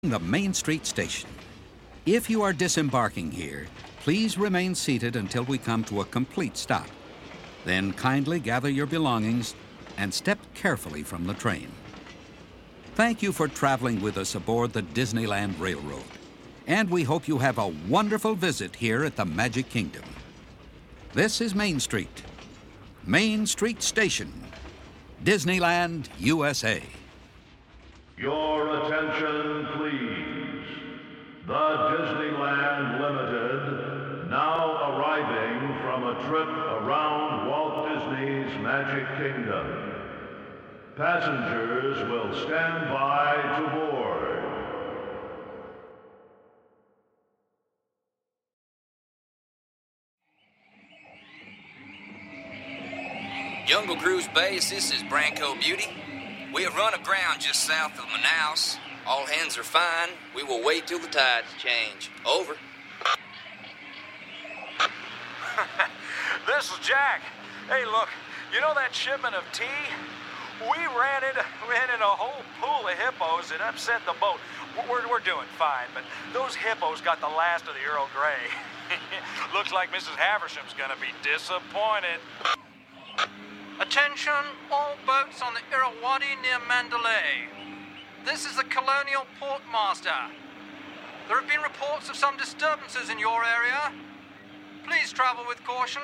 The Main Street Station. If you are disembarking here, please remain seated until we come to a complete stop. Then kindly gather your belongings and step carefully from the train. Thank you for traveling with us aboard the Disneyland Railroad, and we hope you have a wonderful visit here at the Magic Kingdom. This is Main Street. Main Street Station. Disneyland, USA. Your attention, please. The Disneyland Limited, now arriving from a trip around Walt Disney's Magic Kingdom. Passengers will stand by to board. Jungle Cruise Base, this is Branco Beauty. We have run aground just south of Manaus. All hands are fine. We will wait till the tides change. Over. This is Jack. Hey, look, you know that shipment of tea? We ran into a whole pool of hippos that upset the boat. We're doing fine, but those hippos got the last of the Earl Grey. Looks like Mrs. Haversham's gonna be disappointed. Attention, all boats on the Irrawaddy near Mandalay. This is the Colonial Portmaster. There have been reports of some disturbances in your area. Please travel with caution.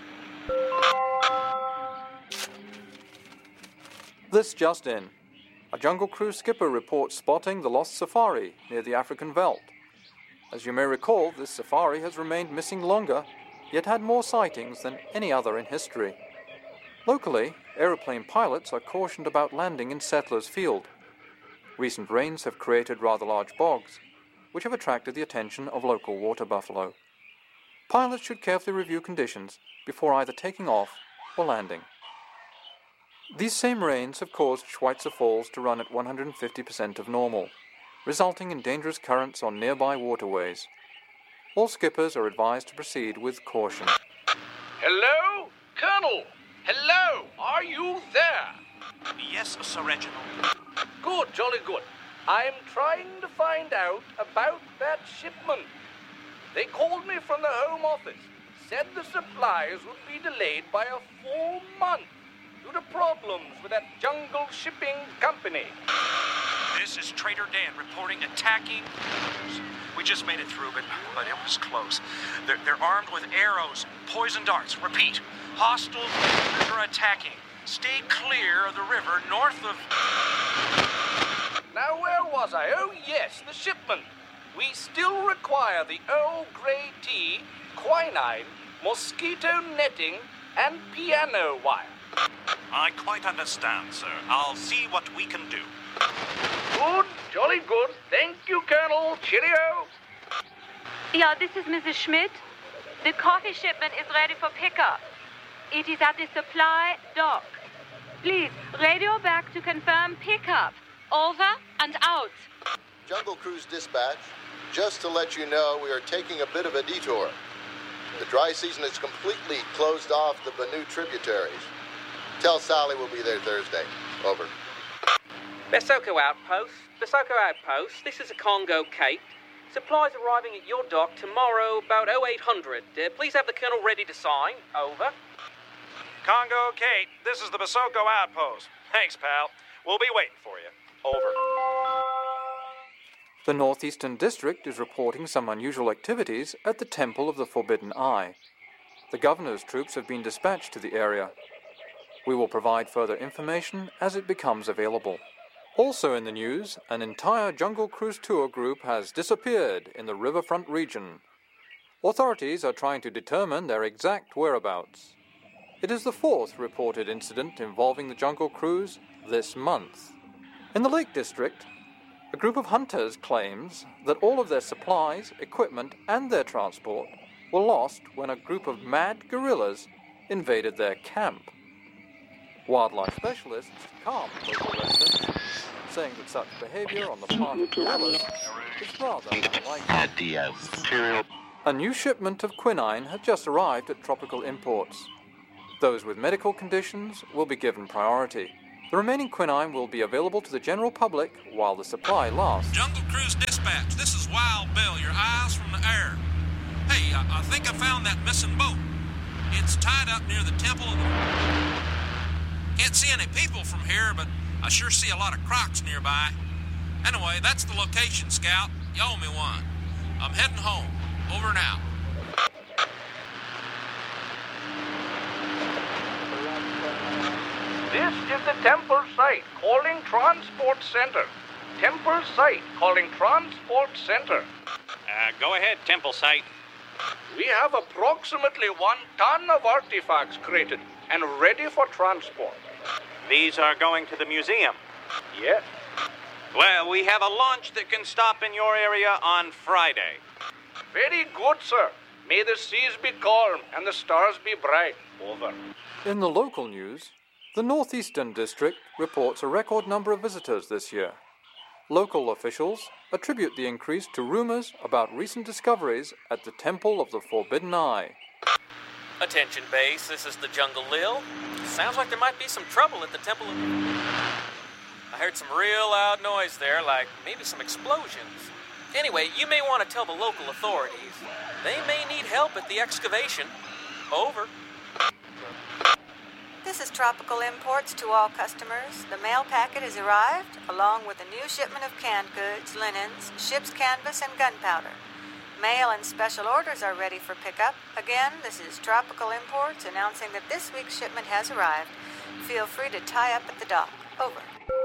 This just in. A Jungle Cruise skipper reports spotting the lost safari near the African Veldt. As you may recall, this safari has remained missing longer, yet had more sightings than any other in history. Locally, aeroplane pilots are cautioned about landing in Settlers Field. Recent rains have created rather large bogs, which have attracted the attention of local water buffalo. Pilots should carefully review conditions before either taking off or landing. These same rains have caused Schweitzer Falls to run at 150% of normal, resulting in dangerous currents on nearby waterways. All skippers are advised to proceed with caution. Hello? Colonel! Hello! Are you there? Yes, Sir Reginald. Good, jolly good. I'm trying to find out about that shipment. They called me from the Home Office, said the supplies would be delayed by a full month due to problems with that Jungle Shipping Company. This is Trader Dan reporting attacking. We just made it through, but it was close. They're armed with arrows, poison darts. Repeat, hostile fighters are attacking. Stay clear of the river north of... Now, where was I? Oh, yes, the shipment. We still require the Earl Grey tea, quinine, mosquito netting, and piano wire. I quite understand, sir. I'll see what we can do. Good, jolly good. Thank you, Colonel. Cheerio. Yeah, this is Mrs. Schmidt. The coffee shipment is ready for pickup. It is at the supply dock. Please, radio back to confirm pickup. Over and out. Jungle Cruise Dispatch, just to let you know, we are taking a bit of a detour. The dry season has completely closed off the Benue tributaries. Tell Sally we'll be there Thursday. Over. Basoko Outpost, this is a Congo Cape. Supplies arriving at your dock tomorrow about 0800. Please have the Colonel ready to sign. Over. Congo Kate, this is the Basoko Outpost. Thanks, pal. We'll be waiting for you. Over. The Northeastern District is reporting some unusual activities at the Temple of the Forbidden Eye. The governor's troops have been dispatched to the area. We will provide further information as it becomes available. Also in the news, an entire Jungle Cruise tour group has disappeared in the riverfront region. Authorities are trying to determine their exact whereabouts. It is the fourth reported incident involving the Jungle Cruise this month. In the Lake District, a group of hunters claims that all of their supplies, equipment, and their transport were lost when a group of mad gorillas invaded their camp. Wildlife specialists calmed local residents, saying that such behavior on the part of gorillas is rather unlikely. A new shipment of quinine had just arrived at Tropical Imports. Those with medical conditions will be given priority. The remaining quinine will be available to the general public while the supply lasts. Jungle Cruise Dispatch, this is Wild Bill, your eyes from the air. Hey, I think I found that missing boat. It's tied up near the temple of the... Can't see any people from here, but I sure see a lot of crocs nearby. Anyway, that's the location, Scout. You owe me one. I'm heading home. Over and out. This is the temple site, calling Transport Center. Temple site, calling Transport Center. Go ahead, Temple Site. We have approximately 1 ton of artifacts created and ready for transport. These are going to the museum. Yes. Well, we have a launch that can stop in your area on Friday. Very good, sir. May the seas be calm and the stars be bright. Over. In the local news, the Northeastern District reports a record number of visitors this year. Local officials attribute the increase to rumors about recent discoveries at the Temple of the Forbidden Eye. Attention base, this is the Jungle Lil. Sounds like there might be some trouble at the Temple of... I heard some real loud noise there, like maybe some explosions. Anyway, you may want to tell the local authorities. They may need help at the excavation. Over. This is Tropical Imports to all customers. The mail packet has arrived, along with a new shipment of canned goods, linens, ship's canvas, and gunpowder. Mail and special orders are ready for pickup. Again, this is Tropical Imports announcing that this week's shipment has arrived. Feel free to tie up at the dock. Over.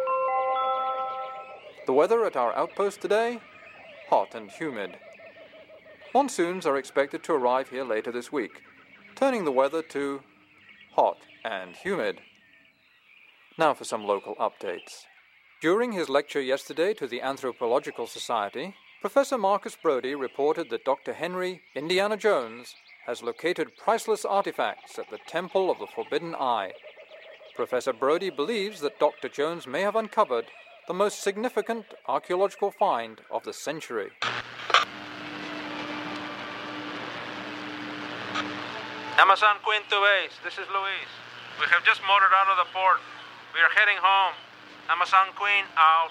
The weather at our outpost today? Hot and humid. Monsoons are expected to arrive here later this week, turning the weather to hot and humid. Now for some local updates. During his lecture yesterday to the Anthropological Society, Professor Marcus Brody reported that Dr. Henry Indiana Jones has located priceless artifacts at the Temple of the Forbidden Eye. Professor Brody believes that Dr. Jones may have uncovered the most significant archaeological find of the century. Amazon Queen to Base, this is Luis. We have just motored out of the port. We are heading home. Amazon Queen out.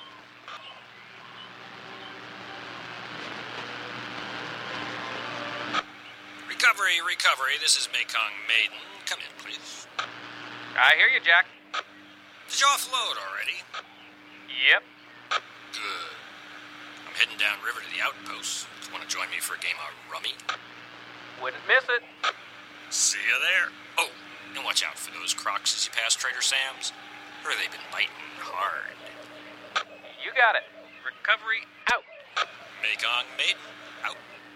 Recovery. This is Mekong Maiden. Come in, please. I hear you, Jack. Did you offload already? Yep. Good. I'm heading downriver to the outpost. Want to join me for a game of rummy? Wouldn't miss it. See you there. Oh, and watch out for those crocs as you pass Trader Sam's. Or they've been biting hard. You got it. Recovery out. Mekong Maiden out.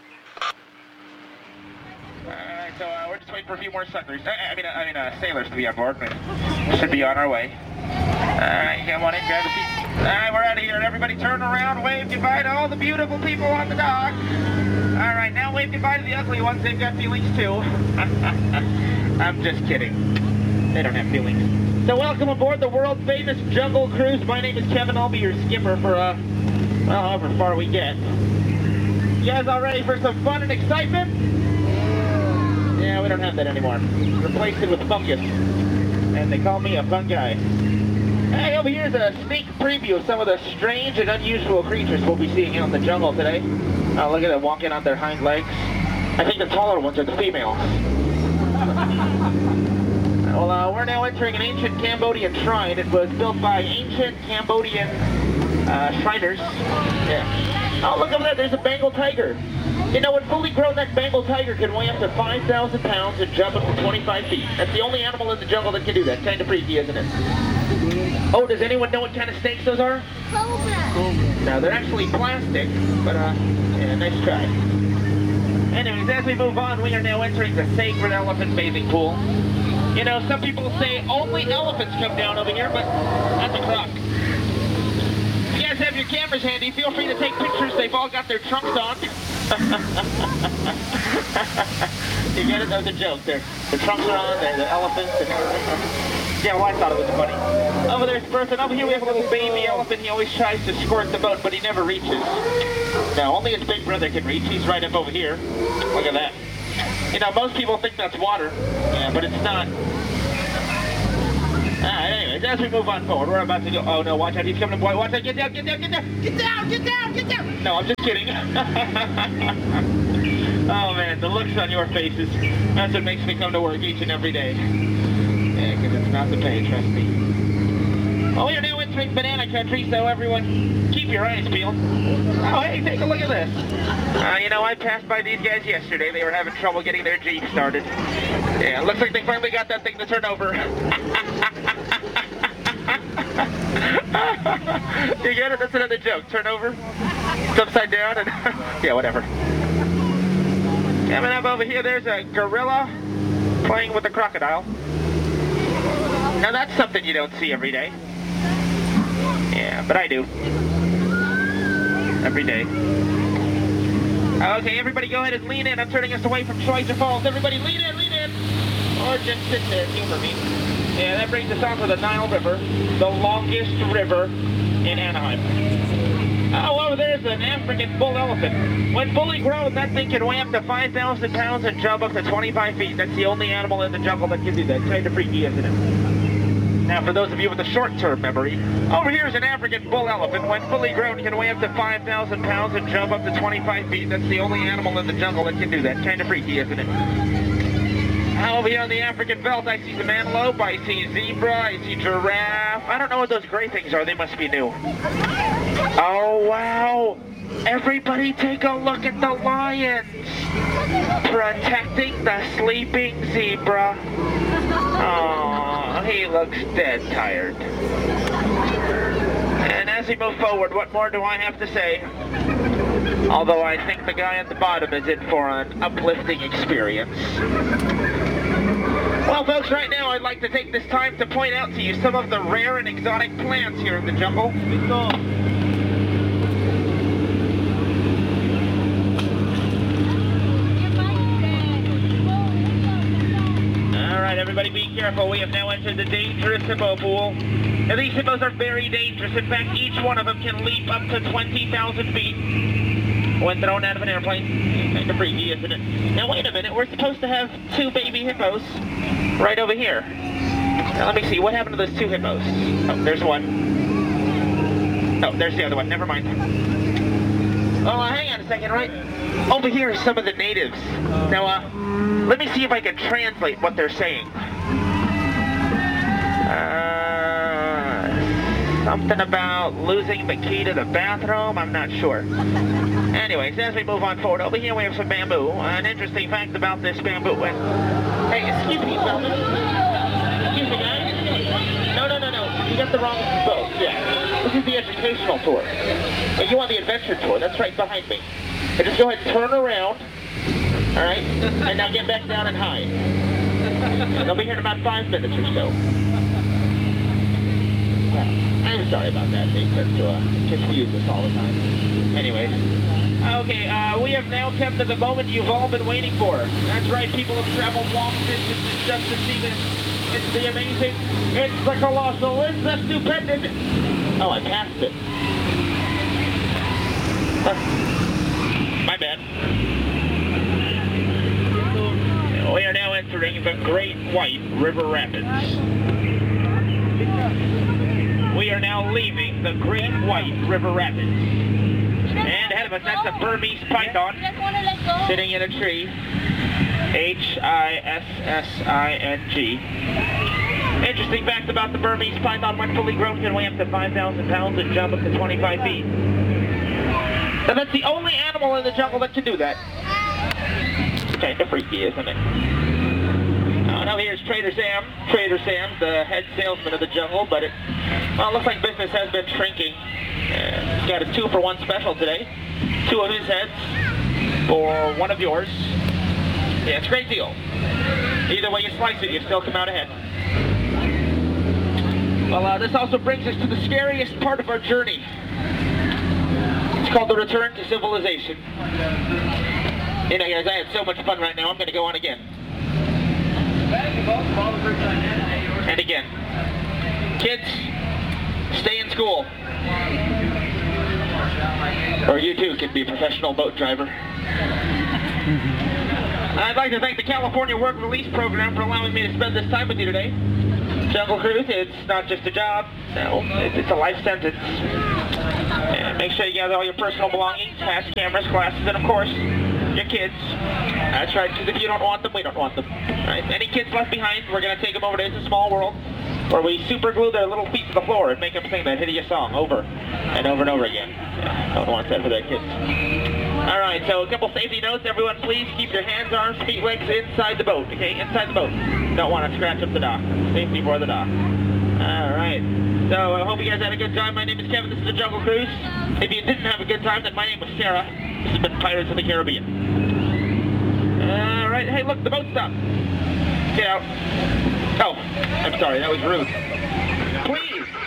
Alright, so we're just waiting for a few more settlers. Sailors to be on board. Should be on our way. Alright, come on in, grab a seat. Alright, we're out of here. Everybody turn around, wave goodbye to all the beautiful people on the dock. Alright, now wave goodbye to the ugly ones. They've got feelings too. I'm just kidding. They don't have feelings. So welcome aboard the world famous Jungle Cruise. My name is Kevin. I'll be your skipper for, however far we get. You guys all ready for some fun and excitement? Yeah, we don't have that anymore. Replaced it with fungus. And they call me a fun guy. Hey, over here is a sneak preview of some of the strange and unusual creatures we'll be seeing out in the jungle today. Look at them walking on their hind legs. I think the taller ones are the females. Well, we're now entering an ancient Cambodian shrine. It was built by ancient Cambodian Shriners. Yeah. Oh, look over there. There's a Bengal tiger. You know, a fully grown, that Bengal tiger can weigh up to 5,000 pounds and jump up to 25 feet. That's the only animal in the jungle that can do that. Kind of freaky, isn't it? Oh, does anyone know what kind of snakes those are? Cobra. No, they're actually plastic, but, yeah, nice try. Anyways, as we move on, we are now entering the sacred elephant bathing pool. You know, some people say only elephants come down over here, but that's a crock. If you guys have your cameras handy, feel free to take pictures. They've all got their trunks on. You get it? That was a joke. The trunks are on, they're the elephants. Yeah, well, I thought it was funny. Over there's Bertha. Over here we have a little baby elephant. He always tries to squirt the boat, but he never reaches. No, only his big brother can reach. He's right up over here. Look at that. You know, most people think that's water. Yeah, but it's not. Anyways, as as we move on forward, we're about to go. Oh no, watch out, he's coming, boy. Watch out, get down, get down, get down, get down, get down, get down. No, I'm just kidding. Oh man, the looks on your faces. That's what makes me come to work each and every day. Yeah, because it's not the pay, trust me. Well, we are now entering banana country, so everyone, keep your eyes peeled. Oh, hey, take a look at this. You know, I passed by these guys yesterday. They were having trouble getting their Jeep started. Yeah, looks like they finally got that thing to turn over. You get it? That's another joke. Turn over. It's upside down and... yeah, whatever. Coming up over here, there's a gorilla playing with a crocodile. Now that's something you don't see every day. Yeah, but I do. Every day. Okay, everybody go ahead and lean in. I'm turning us away from Schweitzer Falls. Everybody lean in, lean in. Or just sit there, humor me. Yeah, that brings us on to the Nile River, the longest river in Anaheim. Oh, over there's an African bull elephant. When fully grown, that thing can weigh up to 5,000 pounds and jump up to 25 feet. That's the only animal in the jungle that can do that. Kind of freaky, isn't it? Now, for those of you with a short-term memory, over here is an African bull elephant. When fully grown, can weigh up to 5,000 pounds and jump up to 25 feet. That's the only animal in the jungle that can do that. Kind of freaky, isn't it? Over here on the African belt, I see some antelope, I see zebra, I see giraffe. I don't know what those gray things are. They must be new. Oh, wow. Everybody take a look at the lions. Protecting the sleeping zebra. Oh, he looks dead tired. And as we move forward, what more do I have to say? Although I think the guy at the bottom is in for an uplifting experience. Well, folks, right now I'd like to take this time to point out to you some of the rare and exotic plants here in the jungle. Alright, everybody be careful. We have now entered the dangerous hippo pool. Now, these hippos are very dangerous. In fact, each one of them can leap up to 20,000 feet. When thrown out of an airplane. Kind of freaky, isn't it? Now wait a minute, we're supposed to have 2 baby hippos right over here. Now let me see, what happened to those 2 hippos? Oh, there's one. Oh, there's the other one, never mind. Oh, hang on a second, right? Over here are some of the natives. Now, let me see if I can translate what they're saying. Something about losing the key to the bathroom, I'm not sure. Anyways, as we move on forward, over here we have some bamboo. An interesting fact about this bamboo. Hey, excuse me, gentlemen. Excuse me, guys. No. You got the wrong boat. Yeah. This is the educational tour. And you want the adventure tour. That's right behind me. So just go ahead and turn around. Alright? And now get back down and hide. They'll be here in about 5 minutes or so. I'm sorry about that. They tend to confuse us all the time. Anyways. Okay, we have now come to the moment you've all been waiting for. That's right, people have traveled long distances just to see this. It's the amazing, it's the colossal, it's the stupendous. Oh, I passed it. My bad. We are now entering the Great White River Rapids. We are now leaving the Great White River Rapids. And ahead of us, that's a Burmese python sitting in a tree. H-I-S-S-I-N-G. Interesting fact about the Burmese python: when fully grown, can weigh up to 5,000 pounds and jump up to 25 feet. Now that's the only animal in the jungle that can do that. Kind of freaky, isn't it? Now here's Trader Sam. Trader Sam, the head salesman of the jungle, but it looks like business has been shrinking. He's got a 2-for-1 special today. 2 of his heads for 1 of yours. Yeah, it's a great deal. Either way you slice it, you still come out ahead. Well, this also brings us to the scariest part of our journey. It's called the return to civilization. You know, guys, I had so much fun right now, I'm going to go on again. And again. Kids, stay in school. Or you too can be a professional boat driver. I'd like to thank the California Work Release Program for allowing me to spend this time with you today. Jungle Cruise, it's not just a job. No, it's a life sentence. And make sure you gather all your personal belongings, hats, cameras, glasses, and of course, your kids. That's right, because if you don't want them, we don't want them. Right? Any kids left behind, we're going to take them over to It's a Small World, where we super glue their little feet to the floor and make them sing that hideous song over and over and over again. Yeah, don't want that for their kids. All right, so a couple safety notes. Everyone, please keep your hands, arms, feet, legs inside the boat, okay? Inside the boat. Don't want to scratch up the dock. Safety for the dock. All right. So I hope you guys had a good time. My name is Kevin. This is the Jungle Cruise. If you didn't have a good time, then my name was Sarah. This has been Pirates of the Caribbean. All right. Hey, look, the boat stopped. Get out. Oh, I'm sorry. That was rude. Please.